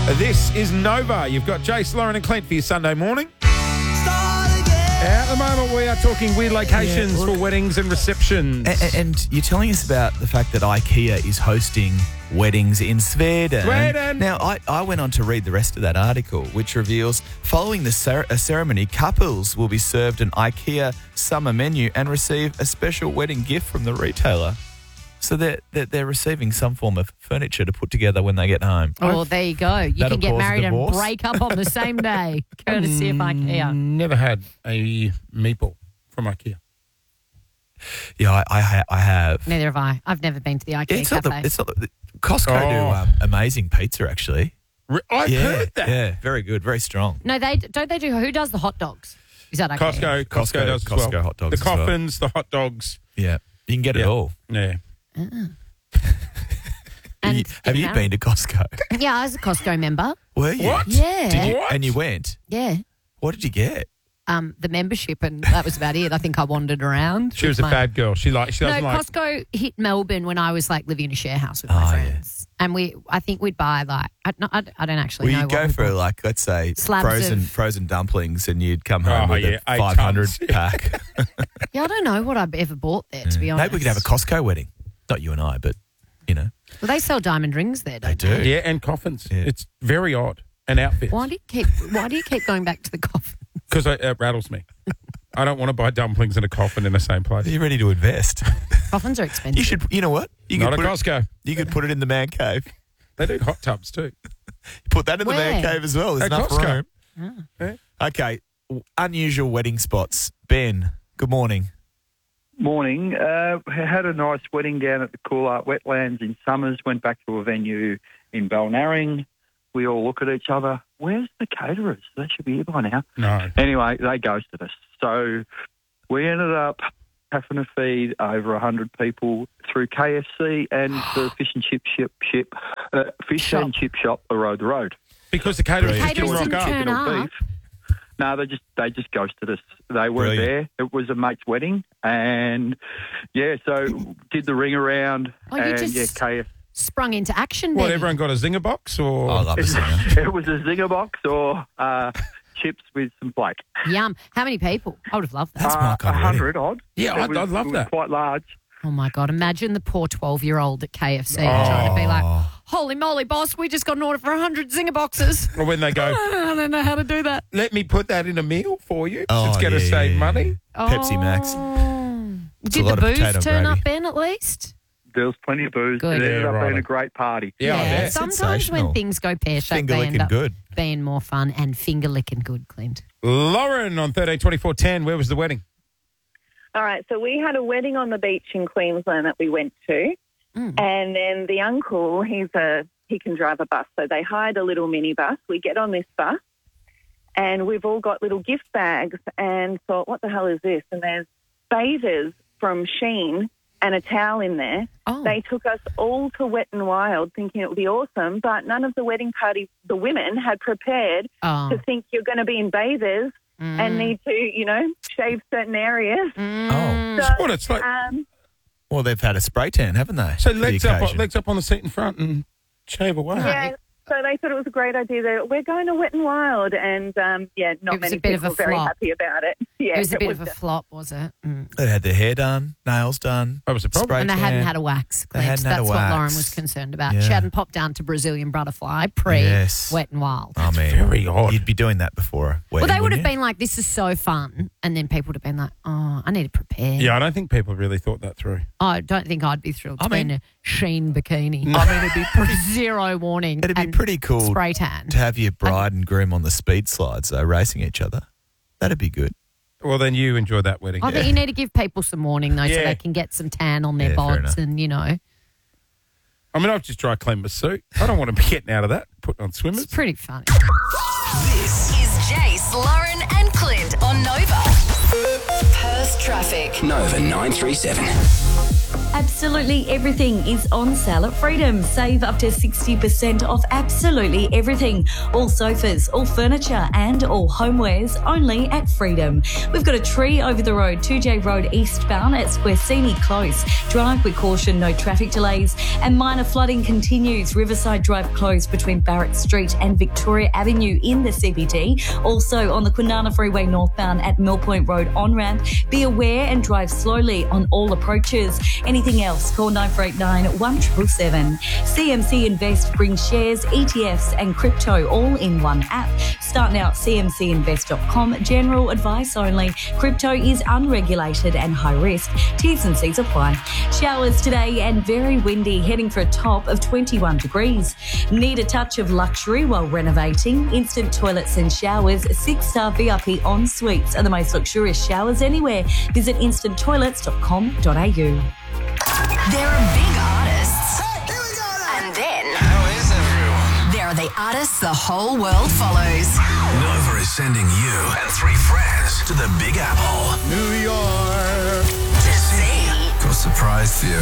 This is Nova. You've got Jace, Lauren and Clint for your Sunday morning. At the moment, we are talking weird locations for weddings and receptions. And you're telling us about the fact that IKEA is hosting weddings in Sweden. Now, I went on to read the rest of that article, which reveals following the ceremony, couples will be served an IKEA summer menu and receive a special wedding gift from the retailer. So they're receiving some form of furniture to put together when they get home. Oh, there you go. You can get married and break up on the same day, courtesy of IKEA. Never had a meatball from IKEA. Yeah, I have. Neither have I. I've never been to the IKEA cafe. Costco do amazing pizza, actually. I've heard that. Yeah, very good, very strong. No, don't they do? Who does the hot dogs? Is that Costco IKEA? does as well. Costco hot dogs. The coffins, the hot dogs. Yeah, you can get it all. Yeah. Have you been to Costco? Yeah, I was a Costco member. Were you? What? Yeah. Did you? And you went? Yeah. What did you get? The membership, and that was about it. I think I wandered around. She was a bad girl. She doesn't like. Costco hit Melbourne when I was living in a share house with my friends, and I think we'd buy I don't actually know. Well, you go for let's say frozen dumplings, and you'd come home with a 500 pack. Yeah, I don't know what I've ever bought there, to be honest. Maybe we could have a Costco wedding. Not you and I, but Well, they sell diamond rings there, don't they? They Yeah, and coffins. Yeah. It's very odd. And outfits. Why do you keep going back to the coffin? Because it rattles me. I don't want to buy dumplings in a coffin in the same place. Are you ready to invest? Coffins are expensive. You know what? Not at Costco. You could put it in the man cave. They do hot tubs too. Put that in the man cave as well. There's enough room. Oh. Yeah. Okay, unusual wedding spots. Ben, good morning. Morning. Had a nice wedding down at the Coolart Wetlands in Summers. Went back to a venue in Balnarring. We all look at each other. Where's the caterers? They should be here by now. No. Anyway, they ghosted us. So we ended up having to feed over 100 people through KFC and the fish and chip shop around the road. Because the caterers didn't rock up. turn up. No, they just ghosted us. They weren't there. It was a mate's wedding, and so did the ring around, KFC. Sprung into action. What, then. everyone got a zinger box? Or I love a zinger. It was a zinger box or chips with some flake. Yum. How many people? I would have loved that. That's my kind of 100 odd. Yeah, I'd love that. It was quite large. Oh, my God. Imagine the poor 12-year-old at KFC trying to be like, holy moly, boss, we just got an order for 100 zinger boxes. Or when they go, I don't know how to do that. let me put that in a meal for you. Oh, It's going to save money. Pepsi Max. Did the booze turn up, Ben, at least? There was plenty of booze. Good. It ended up Yeah, being right. a great party. Yeah, I bet. Sometimes Sensational. when things go pear-shaped, they Finger-licking end up good. being more fun and finger-licking good, Clint. Lauren on 13-24-10, where was the wedding? All right, so we had a wedding on the beach in Queensland that we went to, and then the uncle, he can drive a bus, so they hired a little minibus. We get on this bus, and we've all got little gift bags, and thought, what the hell is this? And there's bathers from Shein and a towel in there. Oh. They took us all to Wet n Wild thinking it would be awesome, but none of the wedding party, the women, had prepared to think you're going to be in bathers and need to, shave certain areas. Oh. So, What, it's like, Well, they've had a spray tan, haven't they? so for the legs occasion? up on the seat in front and shave away. yeah, so they thought it was a great idea that we're going to Wet n Wild, and not It was many a bit of people a were very flop. happy about it. Yeah, It was a bit of a flop, was it? They had their hair done, nails done. That was the problem. spray And they tan. hadn't had a wax, They Clint. hadn't had That's a what wax. Lauren was concerned about. Yeah. She hadn't popped down to Brazilian Butterfly Yes. Wet n Wild. I mean, very odd. You'd be doing that before a wedding, Well, they would wouldn't have you? been like, this is so fun. And then people would have been like, oh, I need to prepare. Yeah, I don't think people really thought that through. I don't think I'd be thrilled to I be in mean- a Sheen bikini. I mean, it'd be pretty, Zero warning. it'd be and pretty cool Spray tan. to have your bride and groom on the speed slides, though, racing each other. That'd be good. Well, then you enjoy that wedding. I think you need to give people some warning, though, so Yeah. they can get some tan on their Yeah, fair bods enough. and, I mean, I've just dry cleaned my suit. I don't want to be getting out of that, putting on swimmers. it's pretty funny. This is Jace, Lauren, and Clint on Nova. Perth traffic. Nova 937. Absolutely everything is on sale at Freedom. Save up to 60% off absolutely everything. All sofas, all furniture and all homewares only at Freedom. We've got a tree over the road, 2J Road eastbound at Squaresini Close. Drive with caution, no traffic delays. And minor flooding continues. Riverside Drive closed between Barrett Street and Victoria Avenue in the CBD. Also on the Kwinana Freeway northbound at Mill Point Road on-ramp. Be aware and drive slowly on all approaches. Anything else, call 9489 1777. CMC Invest brings shares, ETFs and crypto all in one app. Start now at cmcinvest.com. General advice only. Crypto is unregulated and high risk. T's and C's apply. Showers today and very windy, heading for a top of 21 degrees. Need a touch of luxury while renovating? Instant toilets and showers, 6-star VIP en suites are the most luxurious showers anywhere. Visit instanttoilets.com.au. There are big artists. Hey, here we go now. And then... How is everyone? There are the artists the whole world follows. Nova is sending you and 3 friends to the Big Apple. New York. To see. Got a surprise for you.